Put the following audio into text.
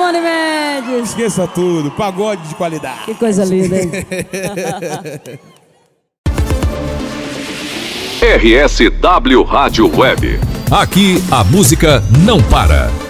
Tony Mendes. Esqueça tudo, pagode de qualidade. Que coisa linda, hein? RSW Rádio Web. Aqui a música não para.